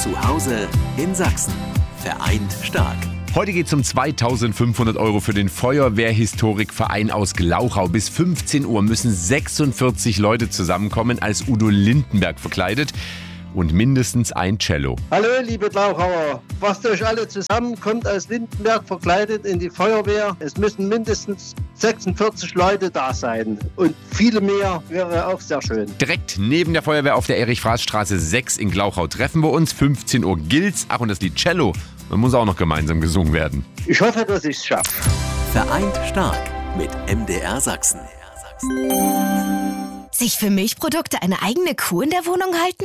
Zu Hause in Sachsen. Vereint stark. Heute geht es um 2.500 € für den Feuerwehrhistorikverein aus Glauchau. Bis 15 Uhr müssen 46 Leute zusammenkommen, als Udo Lindenberg verkleidet. Und mindestens ein Cello. Hallo liebe Glauchauer, fasst euch alle zusammen, kommt als Lindenberg verkleidet in die Feuerwehr. Es müssen mindestens 46 Leute da sein und viele mehr wäre auch sehr schön. Direkt neben der Feuerwehr auf der Erich-Fraß-Straße 6 in Glauchau treffen wir uns. 15 Uhr gilt's. Ach, und das Lied Cello, man muss auch noch gemeinsam gesungen werden. Ich hoffe, dass ich es schaffe. Vereint stark mit MDR Sachsen. Sich für Milchprodukte eine eigene Kuh in der Wohnung halten?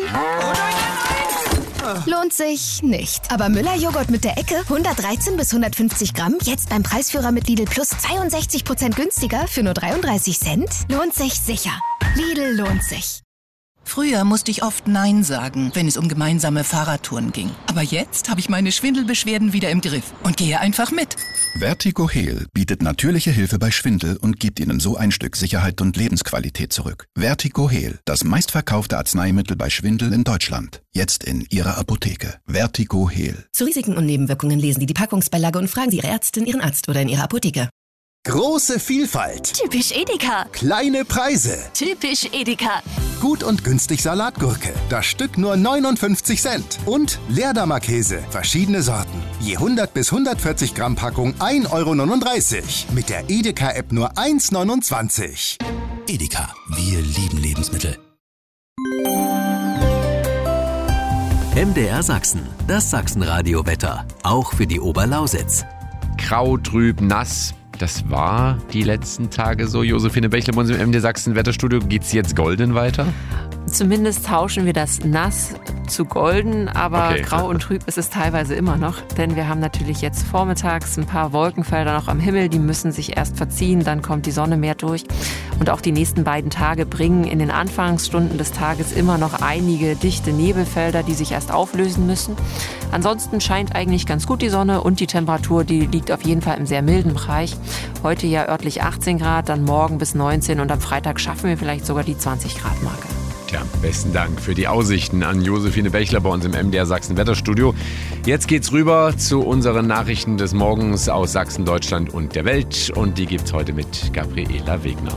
Lohnt sich nicht. Aber Müller-Joghurt mit der Ecke, 113 bis 150 Gramm, jetzt beim Preisführer mit Lidl Plus 62% günstiger für nur 33 Cent? Lohnt sich sicher. Lidl lohnt sich. Früher musste ich oft Nein sagen, wenn es um gemeinsame Fahrradtouren ging. Aber jetzt habe ich meine Schwindelbeschwerden wieder im Griff und gehe einfach mit. Vertigo-Heal bietet natürliche Hilfe bei Schwindel und gibt Ihnen so ein Stück Sicherheit und Lebensqualität zurück. Vertigo-Heal, das meistverkaufte Arzneimittel bei Schwindel in Deutschland. Jetzt in Ihrer Apotheke. Vertigo-Heal. Zu Risiken und Nebenwirkungen lesen Sie die Packungsbeilage und fragen Sie Ihre Ärztin, Ihren Arzt oder in Ihrer Apotheke. Große Vielfalt. Typisch Edeka. Kleine Preise. Typisch Edeka. Gut und günstig Salatgurke. Das Stück nur 59 Cent. Und Leerdammer Käse. Verschiedene Sorten. Je 100 bis 140 Gramm Packung 1,39 €. Mit der Edeka-App nur 1,29 €. Edeka. Wir lieben Lebensmittel. MDR Sachsen. Das Sachsenradio-Wetter. Auch für die Oberlausitz. Grau, trüb, nass. Das war die letzten Tage so. Josephine Bächler bei uns im MDR Sachsen Wetterstudio. Geht's jetzt golden weiter? Zumindest tauschen wir das nass zu golden, aber okay. Grau und trüb ist es teilweise immer noch, denn wir haben natürlich jetzt vormittags ein paar Wolkenfelder noch am Himmel, die müssen sich erst verziehen, dann kommt die Sonne mehr durch und auch die nächsten beiden Tage bringen in den Anfangsstunden des Tages immer noch einige dichte Nebelfelder, die sich erst auflösen müssen. Ansonsten scheint eigentlich ganz gut die Sonne und die Temperatur, die liegt auf jeden Fall im sehr milden Bereich. Heute ja örtlich 18 Grad, dann morgen bis 19 und am Freitag schaffen wir vielleicht sogar die 20 Grad Marke. Ja, besten Dank für die Aussichten an Josephine Bächler bei uns im MDR Sachsen Wetterstudio. Jetzt geht's rüber zu unseren Nachrichten des Morgens aus Sachsen, Deutschland und der Welt. Und die gibt's heute mit Gabriela Wegner.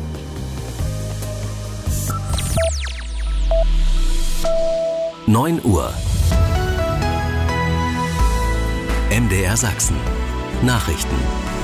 (9:00) MDR Sachsen. Nachrichten.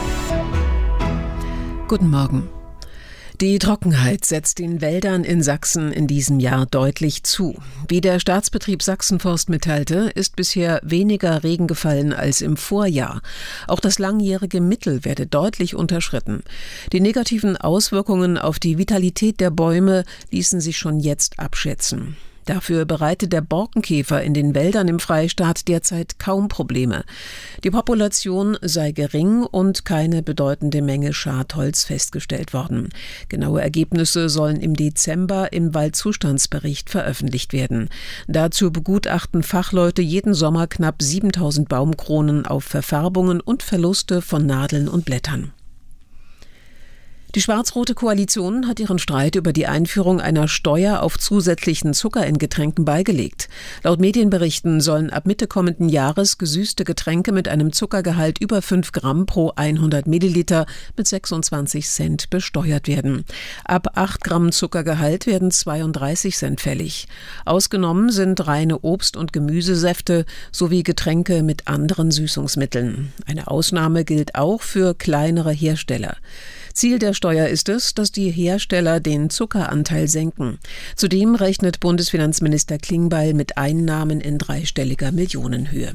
Guten Morgen. Die Trockenheit setzt den Wäldern in Sachsen in diesem Jahr deutlich zu. Wie der Staatsbetrieb Sachsenforst mitteilte, ist bisher weniger Regen gefallen als im Vorjahr. Auch das langjährige Mittel werde deutlich unterschritten. Die negativen Auswirkungen auf die Vitalität der Bäume ließen sich schon jetzt abschätzen. Dafür bereitet der Borkenkäfer in den Wäldern im Freistaat derzeit kaum Probleme. Die Population sei gering und keine bedeutende Menge Schadholz festgestellt worden. Genaue Ergebnisse sollen im Dezember im Waldzustandsbericht veröffentlicht werden. Dazu begutachten Fachleute jeden Sommer knapp 7.000 Baumkronen auf Verfärbungen und Verluste von Nadeln und Blättern. Die schwarz-rote Koalition hat ihren Streit über die Einführung einer Steuer auf zusätzlichen Zucker in Getränken beigelegt. Laut Medienberichten sollen ab Mitte kommenden Jahres gesüßte Getränke mit einem Zuckergehalt über 5 Gramm pro 100 Milliliter mit 26 Cent besteuert werden. Ab 8 Gramm Zuckergehalt werden 32 Cent fällig. Ausgenommen sind reine Obst- und Gemüsesäfte sowie Getränke mit anderen Süßungsmitteln. Eine Ausnahme gilt auch für kleinere Hersteller. Ziel der Steuer ist es, dass die Hersteller den Zuckeranteil senken. Zudem rechnet Bundesfinanzminister Klingbeil mit Einnahmen in dreistelliger Millionenhöhe.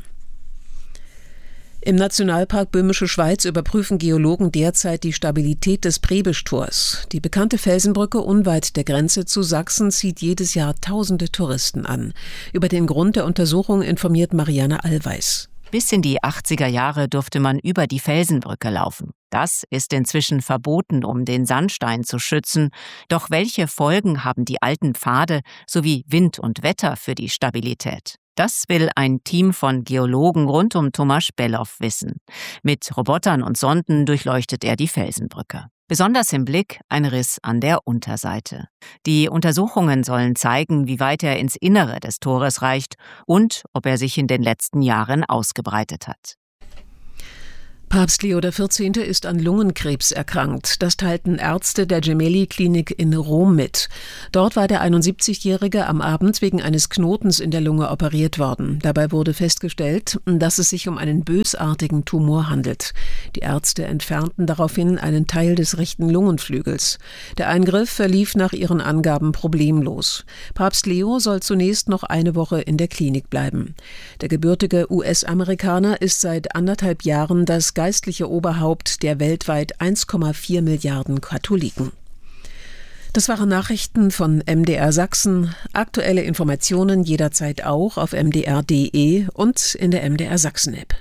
Im Nationalpark Böhmische Schweiz überprüfen Geologen derzeit die Stabilität des Prebisch-Tors. Die bekannte Felsenbrücke unweit der Grenze zu Sachsen zieht jedes Jahr tausende Touristen an. Über den Grund der Untersuchung informiert Marianne Allweis. Bis in die 80er Jahre durfte man über die Felsenbrücke laufen. Das ist inzwischen verboten, um den Sandstein zu schützen. Doch welche Folgen haben die alten Pfade sowie Wind und Wetter für die Stabilität? Das will ein Team von Geologen rund um Tomasz Bellow wissen. Mit Robotern und Sonden durchleuchtet er die Felsenbrücke. Besonders im Blick ein Riss an der Unterseite. Die Untersuchungen sollen zeigen, wie weit er ins Innere des Tores reicht und ob er sich in den letzten Jahren ausgebreitet hat. Papst Leo XIV. Ist an Lungenkrebs erkrankt. Das teilten Ärzte der Gemelli-Klinik in Rom mit. Dort war der 71-Jährige am Abend wegen eines Knotens in der Lunge operiert worden. Dabei wurde festgestellt, dass es sich um einen bösartigen Tumor handelt. Die Ärzte entfernten daraufhin einen Teil des rechten Lungenflügels. Der Eingriff verlief nach ihren Angaben problemlos. Papst Leo soll zunächst noch eine Woche in der Klinik bleiben. Der gebürtige US-Amerikaner ist seit 1,5 Jahren das geistliche Oberhaupt der weltweit 1,4 Milliarden Katholiken. Das waren Nachrichten von MDR Sachsen. Aktuelle Informationen jederzeit auch auf mdr.de und in der MDR Sachsen-App.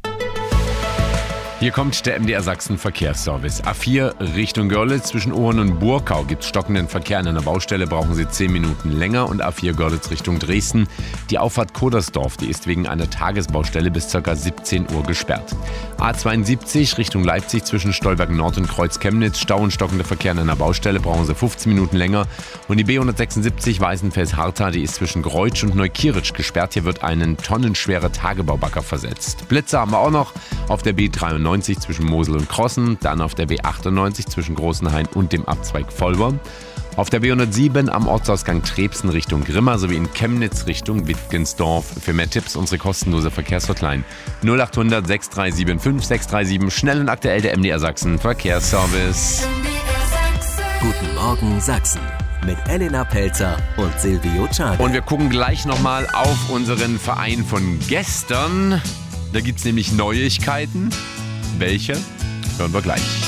Hier kommt der MDR Sachsen Verkehrsservice. A4 Richtung Görlitz zwischen Ohren und Burkau gibt es stockenden Verkehr. An einer Baustelle brauchen Sie 10 Minuten länger. Und A4 Görlitz Richtung Dresden. Die Auffahrt Kodersdorf, die ist wegen einer Tagesbaustelle bis ca. 17 Uhr gesperrt. A72 Richtung Leipzig zwischen Stolberg Nord und Kreuz Chemnitz. Stau und stockender Verkehr an einer Baustelle brauchen Sie 15 Minuten länger. Und die B176 Weißenfels-Hartha, die ist zwischen Greutsch und Neukirch gesperrt. Hier wird ein tonnenschwerer Tagebaubagger versetzt. Blitze haben wir auch noch auf der B93 zwischen Mosel und Krossen, dann auf der B98 zwischen Großenhain und dem Abzweig Vollborn, auf der B107 am Ortsausgang Trebsen Richtung Grimma sowie in Chemnitz Richtung Wittgensdorf. Für mehr Tipps unsere kostenlose Verkehrshotline 0800 6375 637. Schnell und aktuell der MDR Sachsen Verkehrsservice. Guten Morgen Sachsen mit Elena Pelzer und Silvio Czarek. Und wir gucken gleich nochmal auf unseren Verein von gestern. Da gibt es nämlich Neuigkeiten. Welche? Hören wir gleich.